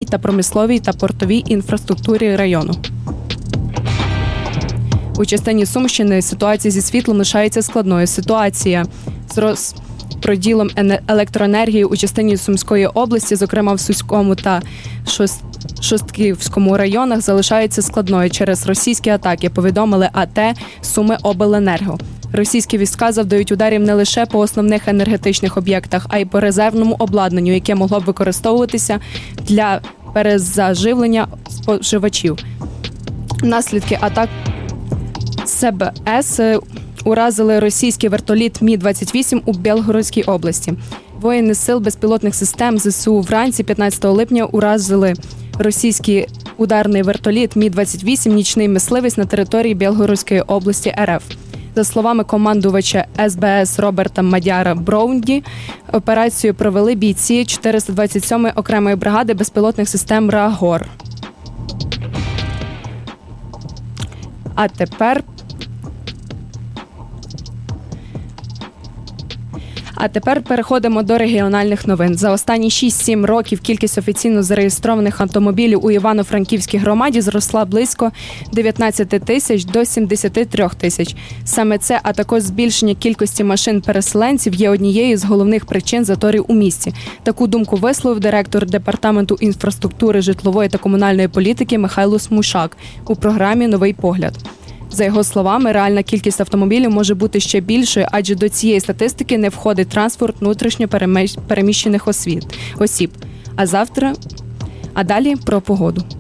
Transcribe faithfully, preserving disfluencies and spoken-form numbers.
та промисловій та портовій інфраструктурі району. У частині Сумщини ситуація зі світлом лишається складною. Ситуація з розподілом електроенергії у частині Сумської області, зокрема в Суському та Шостківському районах, залишається складною через російські атаки, повідомили АТ «Сумиобленерго». Російські війська завдають ударів не лише по основних енергетичних об'єктах, а й по резервному обладнанню, яке могло б використовуватися для перезаживлення споживачів. Наслідки атак СБС уразили російський вертоліт Мі двадцять вісім у Білгородській області. Воїни сил безпілотних систем ЗСУ вранці п'ятнадцятого липня уразили російський ударний вертоліт Мі двадцять вісім «Нічний мисливець» на території Білгородської області РФ. За словами командувача СБС Роберта Мадяра Броунді, операцію провели бійці чотириста двадцять сьомої окремої бригади безпілотних систем «Рагор». А тепер А тепер переходимо до регіональних новин. За останні шість-сім років кількість офіційно зареєстрованих автомобілів у Івано-Франківській громаді зросла близько дев'ятнадцять тисяч до сімдесят три тисяч. Саме це, а також збільшення кількості машин-переселенців є однією з головних причин заторів у місті. Таку думку висловив директор Департаменту інфраструктури, житлової та комунальної політики Михайло Смушак у програмі «Новий погляд». За його словами, реальна кількість автомобілів може бути ще більшою, адже до цієї статистики не входить транспорт внутрішньо переміщених осіб. А завтра, а далі про погоду.